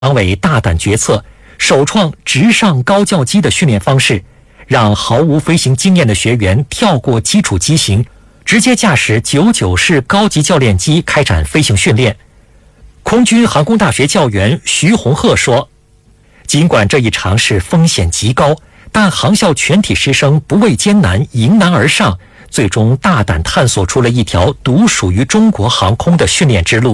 党委大胆决策，首创直上高教机的训练方式，让毫无飞行经验的学员跳过基础机型，直接驾驶99式高级教练机开展飞行训练。空军航空大学教员徐洪鹤说，尽管这一尝试风险极高，但航校全体师生不畏艰难，迎难而上，最终大胆探索出了一条独属于中国航空的训练之路。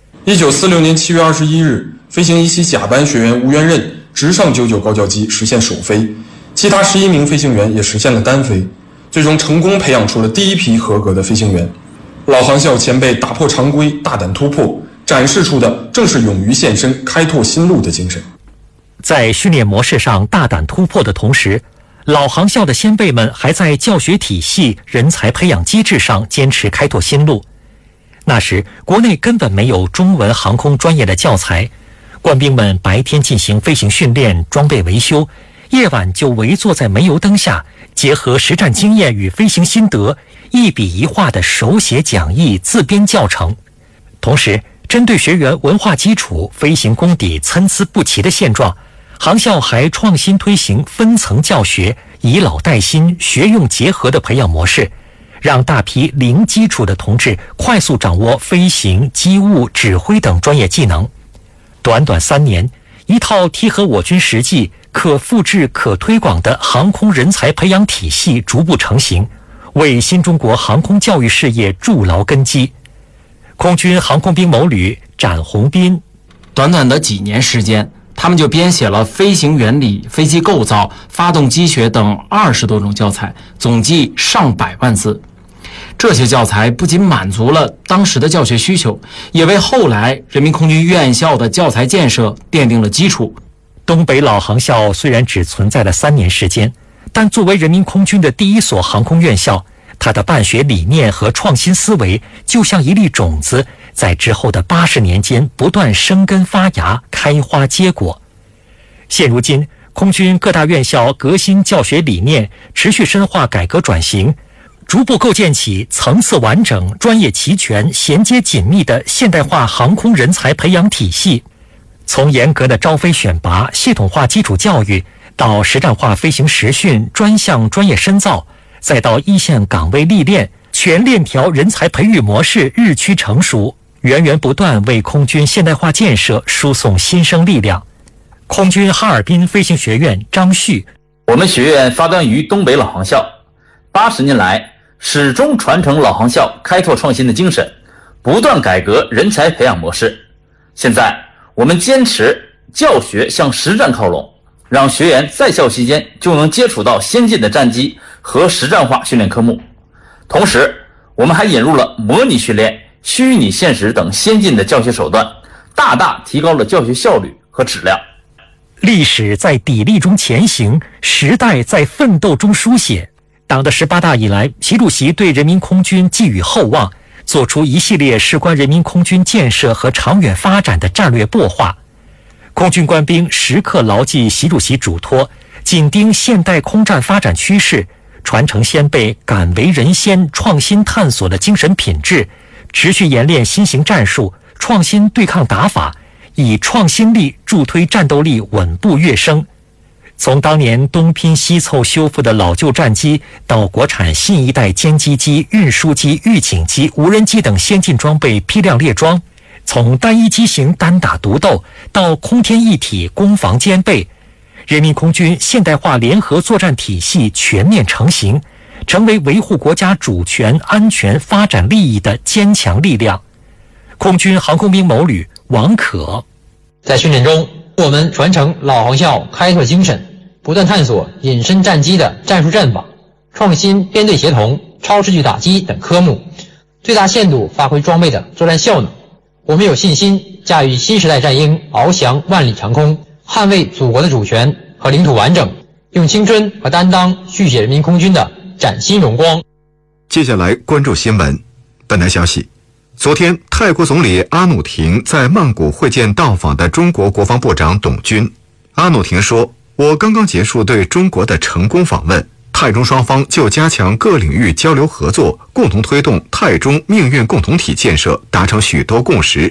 1946年7月21日，飞行一期甲班学员吴元任直上99高教机实现首飞，其他11名飞行员也实现了单飞，最终成功培养出了第一批合格的飞行员。老航校前辈打破常规，大胆突破，展示出的正是勇于献身、开拓新路的精神。 在训练模式上大胆突破的同时，老航校的先辈们还在教学体系、人才培养机制上坚持开拓新路。那时，国内根本没有中文航空专业的教材，官兵们白天进行飞行训练、装备维修，夜晚就围坐在煤油灯下，结合实战经验与飞行心得，一笔一画的手写讲义、自编教程。同时，针对学员文化基础、飞行功底参差不齐的现状，航校还创新推行分层教学、以老带新、学用结合的培养模式，让大批零基础的同志快速掌握飞行、机务、指挥等专业技能。短短3年，一套贴合我军实际、可复制、可推广的航空人才培养体系逐步成型，为新中国航空教育事业筑牢根基。空军航空兵某旅展宏斌， 短短的几年时间，他们就编写了飞行原理、飞机构造、发动机学等20多种教材，总计上百万字。这些教材不仅满足了当时的教学需求，也为后来人民空军院校的教材建设奠定了基础。 东北老航校虽然只存在了3年时间，但作为人民空军的第一所航空院校，它的办学理念和创新思维就像一粒种子，在之后的80年间不断生根发芽、开花结果。现如今，空军各大院校革新教学理念，持续深化改革转型，逐步构建起层次完整、专业齐全、衔接紧密的现代化航空人才培养体系。从严格的招飞选拔、系统化基础教育，到实战化飞行实训、专项专业深造，再到一线岗位历练，全链条人才培育模式日趋成熟，源源不断为空军现代化建设输送新生力量。空军哈尔滨飞行学院张旭， 我们学院发端于东北老航校，80年来始终传承老航校开拓创新的精神，不断改革人才培养模式。现在我们坚持教学向实战靠拢，让学员在校期间就能接触到先进的战机和实战化训练科目。同时，我们还引入了模拟训练、虚拟现实等先进的教学手段，大大提高了教学效率和质量。 历史在砥砺中前行，时代在奋斗中书写。党的18大以来，习主席对人民空军寄予厚望，做出一系列事关人民空军建设和长远发展的战略擘画。空军官兵时刻牢记习主席嘱托，紧盯现代空战发展趋势，传承先辈敢为人先、创新探索的精神品质，持续演练新型战术，创新对抗打法，以创新力助推战斗力稳步跃升。从当年东拼西凑修复的老旧战机，到国产新一代歼击机、运输机、预警机、无人机等先进装备批量列装；从单一机型单打独斗到空天一体、攻防兼备，人民空军现代化联合作战体系全面成型，成为维护国家主权、安全、发展利益的坚强力量。空军航空兵某旅王可， 在训练中，我们传承老航校开拓精神，不断探索隐身战机的战术战法，创新编队协同、超视距打击等科目，最大限度发挥装备的作战效能。我们有信心驾驭新时代战鹰，翱翔万里长空，捍卫祖国的主权和领土完整，用青春和担当续写人民空军的崭新荣光。 接下来关注新闻。本台消息，昨天，泰国总理阿努廷在曼谷会见到访的中国国防部长董军。阿努廷说：“我刚刚结束对中国的成功访问，泰中双方就加强各领域交流合作，共同推动泰中命运共同体建设达成许多共识。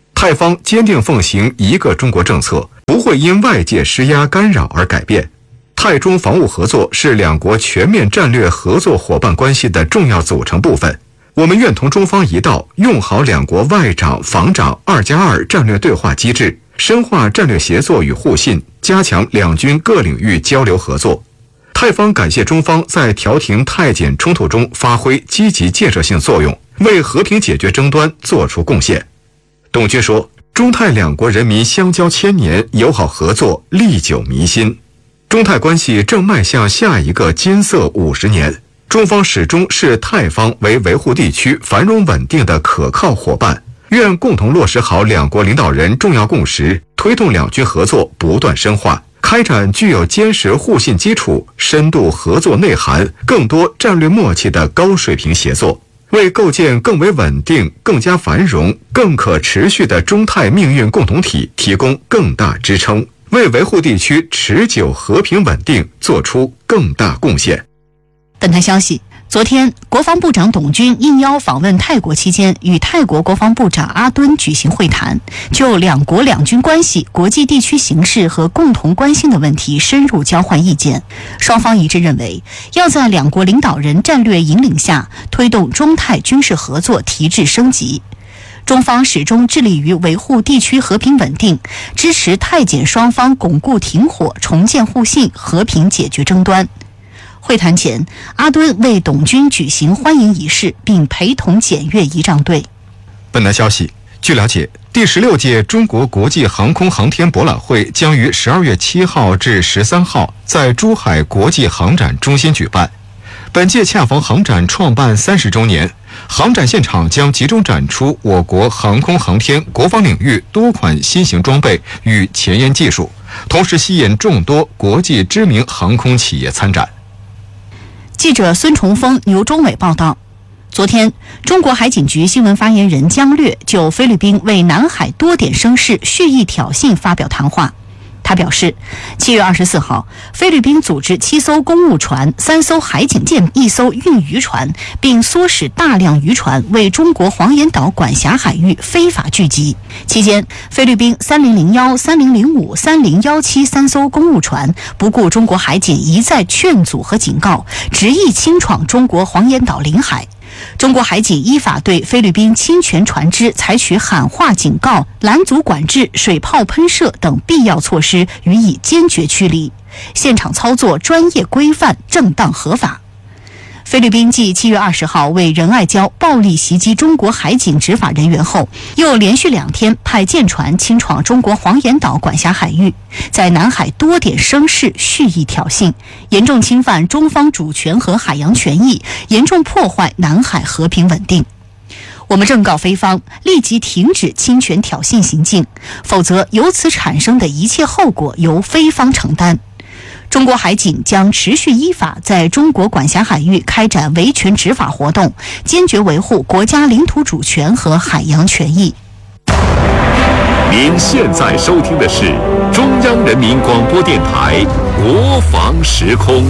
泰方坚定奉行一个中国政策，不会因外界施压干扰而改变。泰中防务合作是两国全面战略合作伙伴关系的重要组成部分。我们愿同中方一道，用好两国外长、防长2+2战略对话机制，深化战略协作与互信，加强两军各领域交流合作。泰方感谢中方在调停泰柬冲突中发挥积极建设性作用，为和平解决争端作出贡献。董军说，中泰两国人民相交千年，友好合作历久弥新。中泰关系正迈向下一个金色50年，中方始终视泰方为维护地区繁荣稳定的可靠伙伴，愿共同落实好两国领导人重要共识，推动两军合作不断深化，开展具有坚实互信基础、深度合作内涵、更多战略默契的高水平协作，为构建更为稳定、更加繁荣、更可持续的中泰命运共同体提供更大支撑，为维护地区持久和平稳定做出更大贡献。 本台消息，昨天，国防部长董军应邀访问泰国期间，与泰国国防部长阿敦举行会谈，就两国两军关系、国际地区形势和共同关心的问题深入交换意见。双方一致认为，要在两国领导人战略引领下，推动中泰军事合作提质升级。中方始终致力于维护地区和平稳定，支持泰柬双方巩固停火、重建互信、和平解决争端。会谈前，阿敦为董军举行欢迎仪式，并陪同检阅仪仗队。 本台消息，据了解，第16届中国国际航空航天博览会将于12月7号至13号在珠海国际航展中心举办。本届恰逢航展创办30周年，航展现场将集中展出我国航空航天国防领域多款新型装备与前沿技术，同时吸引众多国际知名航空企业参展。 记者孙崇峰、牛忠伟报道，昨天，中国海警局新闻发言人姜略就菲律宾为南海多点生事蓄意挑衅发表谈话。他表示，7月24号，菲律宾组织7艘公务船、3艘海警舰、1艘运渔船，并唆使大量渔船为中国黄岩岛管辖海域非法聚集。期间，菲律宾3001、3005、3017 3艘公务船不顾中国海警一再劝阻和警告，执意侵闯中国黄岩岛领海。中国海警依法对菲律宾侵权船只采取喊话警告、拦阻管制、水炮喷射等必要措施，予以坚决驱离。现场操作专业规范、正当合法。菲律宾继7月20号为仁爱礁暴力袭击中国海警执法人员后，又连续2天派舰船侵闯中国黄岩岛管辖海域，在南海多点生事蓄意挑衅，严重侵犯中方主权和海洋权益，严重破坏南海和平稳定。我们正告菲方立即停止侵权挑衅行径，否则由此产生的一切后果由菲方承担。中国海警将持续依法在中国管辖海域开展维权执法活动，坚决维护国家领土主权和海洋权益。 您现在收听的是中央人民广播电台国防时空。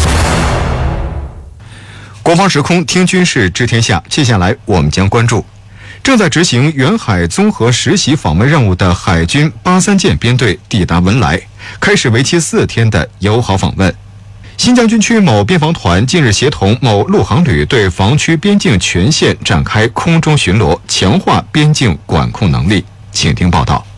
国防时空听军事知天下，接下来我们将关注正在执行远海综合实习访问任务的海军83舰编队抵达文莱，开始为期4天的友好访问。新疆军区某边防团近日协同某陆航旅对防区边境全线展开空中巡逻，强化边境管控能力。请听报道。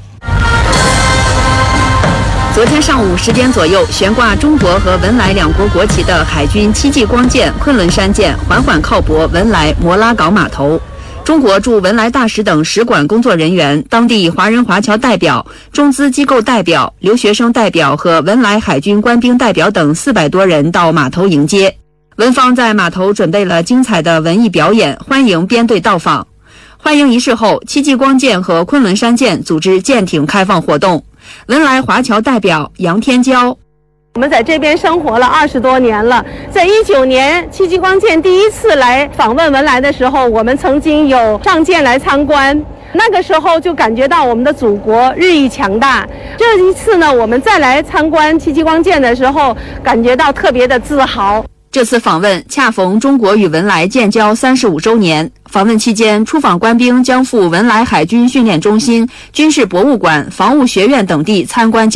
昨天上午10点左右，悬挂中国和文莱两国国旗的海军7级光舰昆仑山舰缓缓靠泊文莱摩拉港码头。中国驻文莱大使等使馆工作人员、当地华人华侨代表、中资机构代表、留学生代表和文莱海军官兵代表等400多人到码头迎接。文方在码头准备了精彩的文艺表演，欢迎编队到访。欢迎仪式后，7级光舰和昆仑山舰组织舰艇开放活动。文莱华侨代表杨天娇。 我们在这边生活了20多年了，在19年7级光舰第一次来访问文莱的时候，我们曾经有上舰来参观，那个时候就感觉到我们的祖国日益强大。这一次呢，我们再来参观7级光舰的时候，感觉到特别的自豪。 这次访问恰逢中国与文莱建交35周年， 访问期间，出访官兵将赴文莱海军训练中心、军事博物馆、防务学院等地参观。